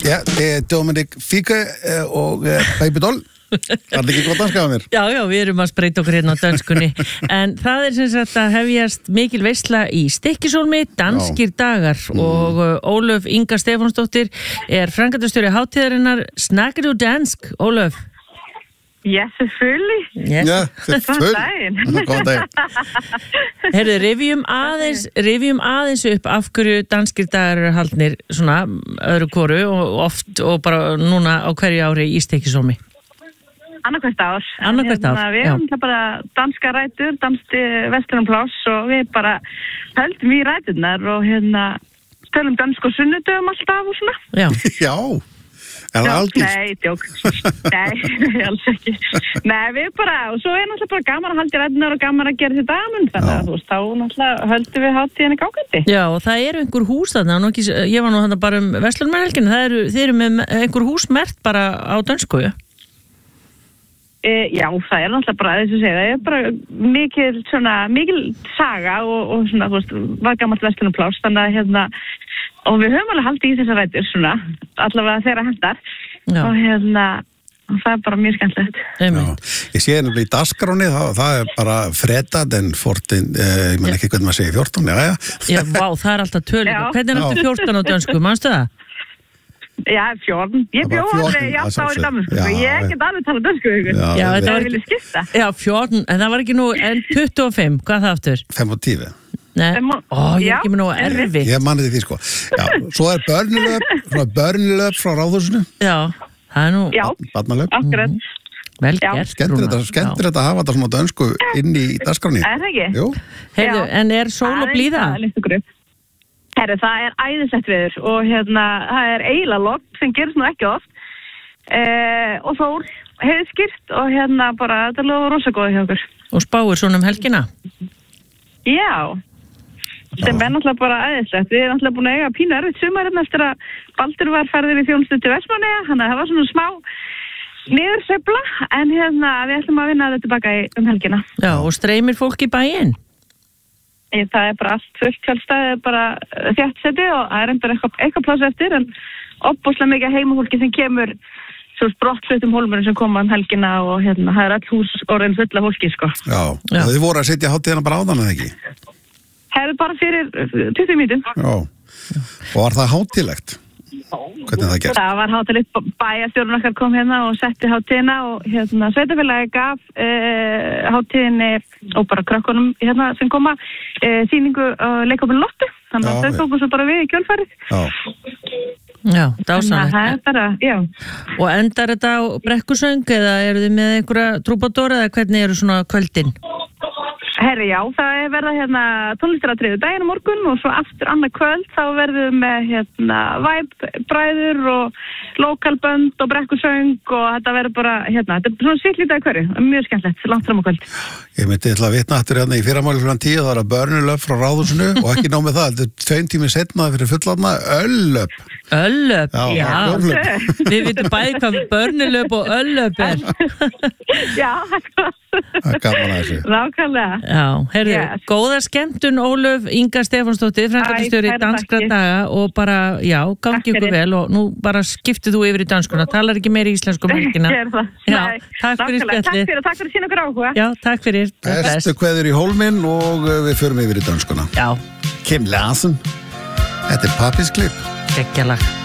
Ja, det er Dominic Fike og Baby Doll. Var það ekki gott að skafa mér? Já, við erum að spreita okkur hérna á dönskunni. En það sem sagt að hefjast mikil veisla í Stykkishólmi, danskir dagar og Ólöf Inga Stefánsdóttir framkvæmdastjóri hátíðarinnar. Snakker du dansk, Ólöf? Ja, selvfølgelig. Yes. Ja, selvfølgelig. Góðan dag. Herðu, rifjum aðeins upp af hverju danskir dagar haldnir svona öðru hvoru og oft og bara núna á hverju ári í Stykkishólmi. Annarkvært ár. Við já. erum bara danska rætur, danski vesturnampláss og við bara höldum í ræturnar og tölum dansk og sunnudöfum alltaf og svona. Já. Já. Aldís? Nei, djók. Nei, alls ekki. Nei, við bara, og svo náttúrulega bara gaman að halda í ræturnar og gaman að gera þetta damun, þannig að þú veist, þá náttúrulega höldum við hátíðinni gangandi. Já, og það einhver hús þarna, ég var nú þarna bara verslunarhelgina, þið eru með einhver hús merkt bara á dönsku, já? Já, það náttúrulega bara, þess að segja, það bara mikil saga og svona, þú veist, var gammalt verslunarpláss, þannig að og við höfum alveg haldið í þessar rætur svona, allavega þeirra hendar og það bara mjög skemmtilegt. Ég sé nefnilega í dagskráni, það bara fredad en 14, ég man ekki hvernig maður segir 14, Já, vá, það alltaf tölulega. Hvernig aftur 14 á dönsku, manstu það? Já, 14. Ég bjó alveg í 8 ári Danmörku, ég get alveg tala dönsku ykkur. Já, það vilja skipta. Já, 14, en það var ekki nú, en 25, hvað það aftur? 25. Nei, ég ekki með nú erfitt. Ég manni því sko. Já, svo börnilöp frá Ráðhúsinu. Já, það nú. Já, akkurat. Vel gert. Skemmtilegt að hafa þetta svona dönsku inn í dagskráni. Það ekki? Jú. En svo og blíða? Það æðislegt veður og það eiginlega logn sem gerist nú ekki oft og sól heiðskýrt og bara þetta lofa rosa góða hjá okkur. Og spáir svona helgina? Já, sem náttúrulega bara æðislegt. Við náttúrulega búin að eiga pínu erfitt sumar eftir að Baldur var færður í þjónustu til Vestmannaeyja, þannig að það var svona smá niðursveifla en við ætlum að vinna þetta tilbaka helgina. Já, og streymir fólk í bæinn? Það bara allt fullt hjálpstæði, bara þéttsetti og það reyndar eitthvað pláss eftir en opbúslega mikið heimafólki sem kemur svo brottfluttum hólmurinn sem koma helgina og það all hús orðin fulla fólki, sko. Já. Þið voru að setja hátíðina bara áðan eða ekki? Bara fyrir 20 mínútum. Já. Og var það hátíðlegt? Hvernig það gert? Það var hátíðlegt, bæjarstjórinn okkar kom og setti hátíðina og sveitafélagi gaf hátíðinni og bara krökkunum sem koma sýningu leikhópinn Lottu, þannig að þau tóku svo bara við í kjölfarið. Já, dásanlegt. Já. Og endar þetta á brekkusöng eða eru þið með einhverja trúbadóra eða hvernig eru svona kvöldin? Já, það verða tónlistaratriðu daginn á morgun og svo aftur annað kvöld þá verðum við væpbræður og lokalbönd og brekkusöng og þetta verður bara, þetta er svona sýtlítið hverju, mjög skemmtilegt, langt fram á kvöld. Ég myndi að vitna aftur í fyrramáli kl. 10, það var börnulöp frá Ráðhúsinu og ekki nóg með það, þetta er 2 tími seinna fyrir fullorðna, öllöp. Öllöp, já. Við vitum bæði hvað börnulöp og öllöp er. Já, það er gaman að þessu. Nákvæmlega. Já, heyrðu, góða skemmtun Ólöf Inga Stefánsdóttir, framkvæmdastjóri danskra daga og bara, gangi ykkur vel og nú bara skiptið þú yfir í danskuna, talar ekki meira íslensku helgina. Ég það. Já, takk fyrir spjallið. Takk fyrir sína okkur áhuga. Já, takk fyrir. Bestu kveður í hólminn og við förum yfir í danskuna. Já. Kim Larsen, þetta er Pappis klipp. Geggjalag.